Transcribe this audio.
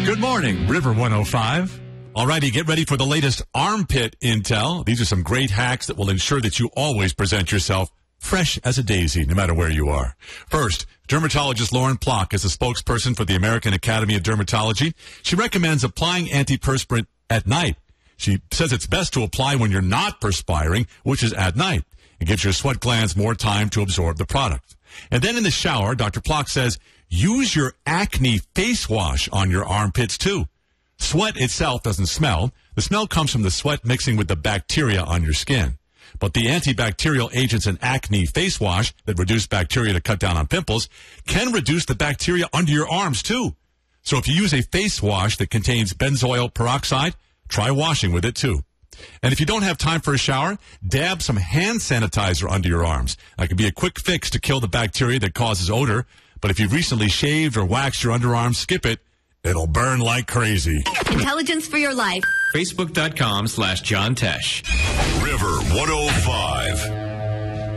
Good morning, River 105. Alrighty, get ready for the latest armpit intel. These are some great hacks that will ensure that you always present yourself fresh as a daisy, no matter where you are. First, dermatologist Lauren Plock is a spokesperson for the American Academy of Dermatology. She recommends applying antiperspirant at night. She says it's best to apply when you're not perspiring, which is at night. It gives your sweat glands more time to absorb the product. And then in the shower, Dr. Plock says, use your acne face wash on your armpits too. Sweat itself doesn't smell. The smell comes from the sweat mixing with the bacteria on your skin. But the antibacterial agents in acne face wash that reduce bacteria to cut down on pimples can reduce the bacteria under your arms too. So if you use a face wash that contains benzoyl peroxide, try washing with it too. And if you don't have time for a shower, dab some hand sanitizer under your arms. That can be a quick fix to kill the bacteria that causes odor. But if you've recently shaved or waxed your underarms, skip it. It'll burn like crazy. Intelligence for your life. Facebook.com/John Tesh. River 105.